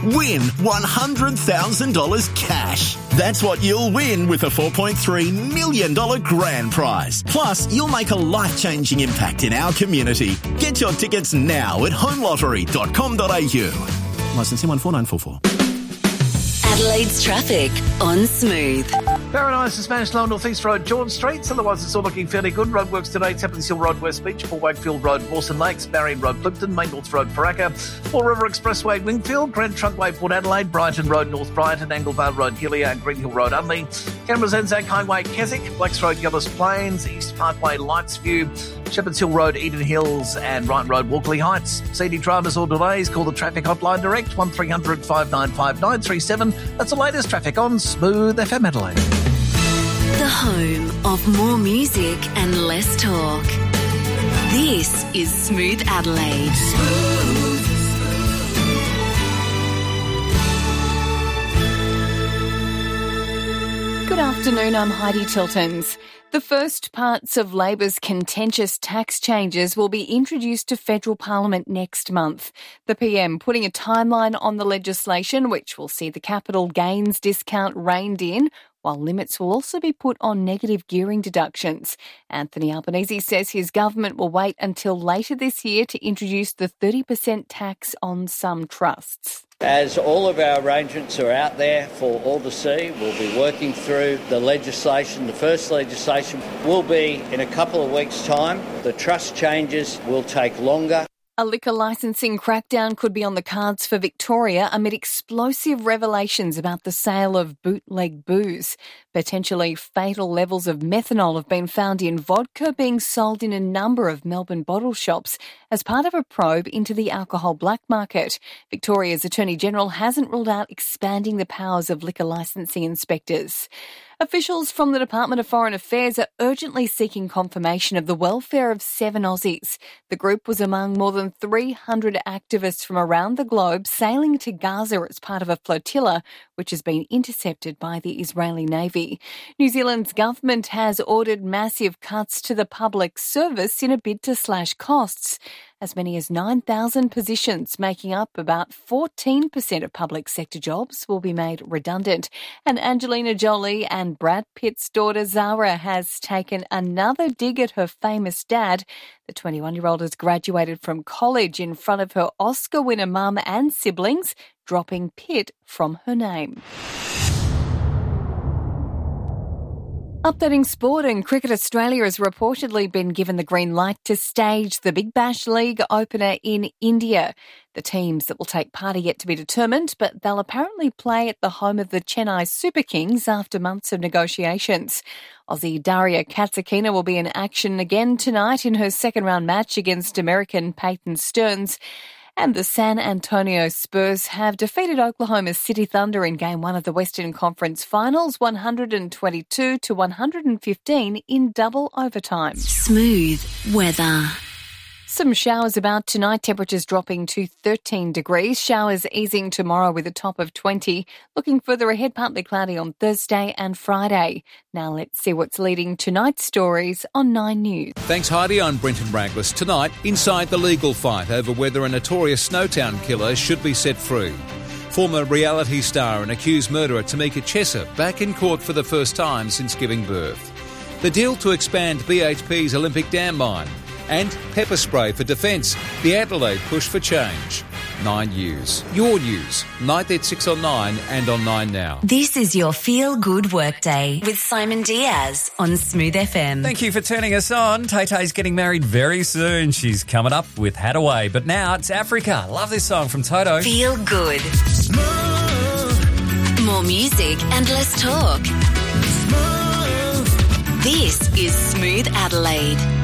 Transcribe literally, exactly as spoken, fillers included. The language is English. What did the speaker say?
Win one hundred thousand dollars cash. That's what you'll win with a four point three million dollars grand prize. Plus, you'll make a life-changing impact in our community. Get your tickets now at home lottery dot com dot a u. Licensing one four nine four four. Adelaide's traffic on Smooth. Paradise is Spanish Low North East Road, George Streets. Otherwise, it's all looking fairly good. Roadworks today, Tappers Hill Road, West Beach, Port Wakefield Road, Mawson Lakes, Marion Road, Plimpton, Main North Road, Paraka, Fall River Expressway, Wingfield, Grand Trunkway, Port Adelaide, Brighton Road, North Brighton, Anglevale Road, Hillier, and Greenhill Road, Unley, Canberra's Anzac Highway, Keswick, Blacks Road, Yellows Plains, East Parkway, Lightsview, Shepherds Hill Road, Eden Hills, and Wright Road, Walkley Heights. C D drivers or delays, call the traffic hotline direct, one three hundred five nine five nine three seven. That's the latest traffic on Smooth F M Adelaide. The home of more music and less talk. This is Smooth Adelaide. Smooth. Good afternoon, I'm Heidi Tiltons. The first parts of Labor's contentious tax changes will be introduced to federal parliament next month. The P M putting a timeline on the legislation, which will see the capital gains discount reined in, while limits will also be put on negative gearing deductions. Anthony Albanese says his government will wait until later this year to introduce the thirty percent tax on some trusts. As all of our arrangements are out there for all to see, we'll be working through the legislation. The first legislation will be in a couple of weeks' time. The trust changes will take longer. A liquor licensing crackdown could be on the cards for Victoria amid explosive revelations about the sale of bootleg booze. Potentially fatal levels of methanol have been found in vodka being sold in a number of Melbourne bottle shops as part of a probe into the alcohol black market. Victoria's Attorney-General hasn't ruled out expanding the powers of liquor licensing inspectors. Officials from the Department of Foreign Affairs are urgently seeking confirmation of the welfare of seven Aussies. The group was among more than three hundred activists from around the globe sailing to Gaza as part of a flotilla which has been intercepted by the Israeli Navy. New Zealand's government has ordered massive cuts to the public service in a bid to slash costs. As many as nine thousand positions, making up about fourteen percent of public sector jobs, will be made redundant. And Angelina Jolie and Brad Pitt's daughter Zara has taken another dig at her famous dad. The twenty-one-year-old has graduated from college in front of her Oscar winner mum and siblings, dropping Pitt from her name. Updating sport, and Cricket Australia has reportedly been given the green light to stage the Big Bash League opener in India. The teams that will take part are yet to be determined, but they'll apparently play at the home of the Chennai Super Kings after months of negotiations. Aussie Daria Katsakina will be in action again tonight in her second-round match against American Peyton Stearns. And the San Antonio Spurs have defeated Oklahoma City Thunder in Game one of the Western Conference Finals, one twenty-two to one fifteen in double overtime. Smooth weather. Some showers about tonight, temperatures dropping to thirteen degrees. Showers easing tomorrow with a top of twenty. Looking further ahead, partly cloudy on Thursday and Friday. Now let's see what's leading tonight's stories on Nine News. Thanks, Heidi. I'm Brenton Braglis. Tonight, inside the legal fight over whether a notorious Snowtown killer should be set free. Former reality star and accused murderer Tamika Chesser back in court for the first time since giving birth. The deal to expand B H P's Olympic Dam mine. And pepper spray for defence. The Adelaide push for change. Nine News. Your news. Night at six on Nine and on Nine Now. This is your Feel Good Workday with Simon Diaz on Smooth F M. Thank you for turning us on. Tay-Tay's getting married very soon. She's coming up with Hadaway. But now it's Africa. Love this song from Toto. Feel good. Smooth. More music and less talk. Smooth. This is Smooth Adelaide.